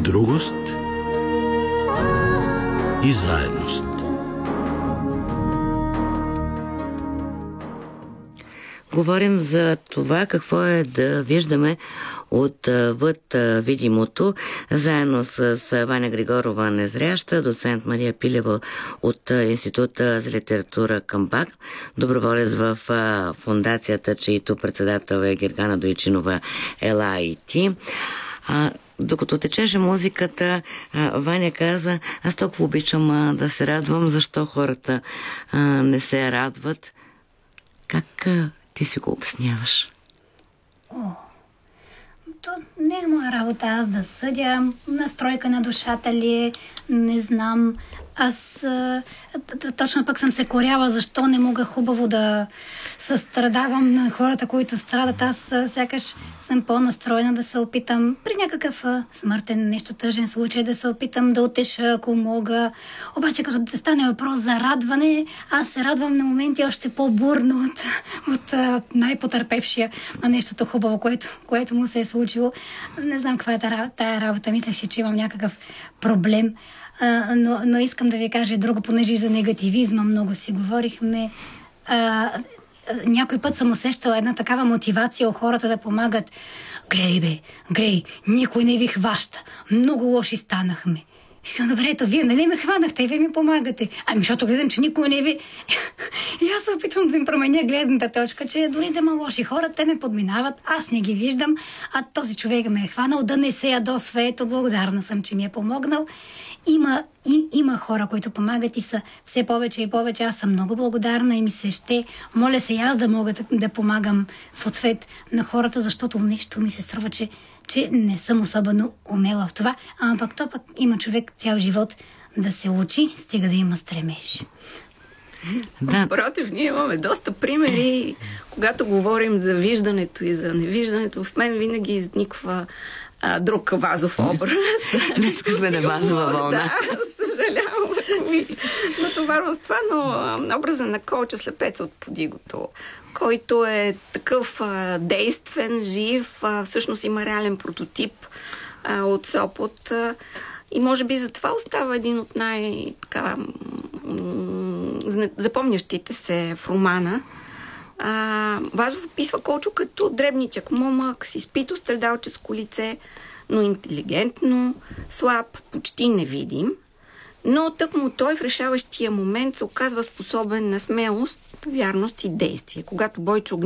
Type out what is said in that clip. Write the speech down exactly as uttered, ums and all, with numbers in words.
другост и заедност. Говорим за това какво е да виждаме отвъд видимото, заедно с Ваня Григорова Незряща, доцент Мария Пилева от Института за литература Камбак, доброволец в фондацията, чието председател е Гергана Дойчинова Ела и ти. А, докато течеше музиката, а, Ваня каза: аз толкова обичам а, да се радвам, защо хората а, не се радват. Как а, ти си го обясняваш? О, то не е моя работа аз да съдя. Настройка на душата ли е, не знам. Аз а, точно пък съм се коряла, защо не мога хубаво да състрадавам на хората, които страдат. Аз а, сякаш съм по-настроена да се опитам при някакъв а, смъртен, нещо тъжен случай, да се опитам да утеша, ако мога. Обаче, като да стане въпрос за радване, аз се радвам на моменти още по-бурно от, от а, най-потърпевшия на нещото хубаво, което, което му се е случило. Не знам каква е тая, тая работа. Мислех си, че имам някакъв проблем. А, но, но искам да ви кажа друго, понеже за негативизма много си говорихме. А, някой път съм усещала една такава мотивация у хората да помагат. Глей, бе, глей, никой не ви хваща. Много лоши станахме. Викам: добре, ето вие нали ме хванахте и вие ми помагате. Ами, защото гледам, че никой не ви... И аз се опитвам да им променя гледната точка, че дори да има лоши хора, те ме подминават, аз не ги виждам, а този човек ме е хванал, да не се ядосва. Ето, благодарна съм, че ми е помогнал. Има, и, има хора, които помагат и са все повече и повече. Аз съм много благодарна и ми се ще. Моля се и аз да мога да, да помагам в ответ на хората, защото нещо ми се струва, че, че не съм особено умела в това. А пък то пък има човек цял живот да се учи, стига да има стремеж. Да. Против, ние имаме доста примери, когато говорим за виждането и за невиждането. В мен винаги изниква а, друг вазов образ. Днес сме на вазова вълна. Да, съжалявам, ако ми натоварвам с това, но а, образа на Колчо Слепеца от Подигото, който е такъв а, действен, жив, а, всъщност има реален прототип а, от Сопот. А, и може би затова остава един от най-така запомнящите се в романа. А, Вазов описва Колчо като дребничък момък с изпито страдалческо лице, но интелигентно, слаб, почти невидим. Но тъкмо той в решаващия момент се оказва способен на смелост, вярност и действие. Когато Бойчо